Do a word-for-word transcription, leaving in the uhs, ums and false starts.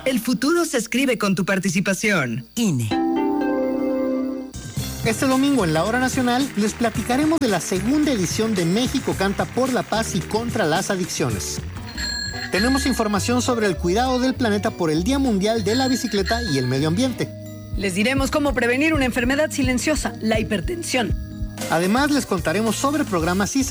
El futuro se escribe con tu participación. I N E. Este domingo en la Hora Nacional les platicaremos de la segunda edición de México Canta por la Paz y contra las Adicciones. Tenemos información sobre el cuidado del planeta por el Día Mundial de la Bicicleta y el Medio Ambiente. Les diremos cómo prevenir una enfermedad silenciosa, la hipertensión. Además, les contaremos sobre programas y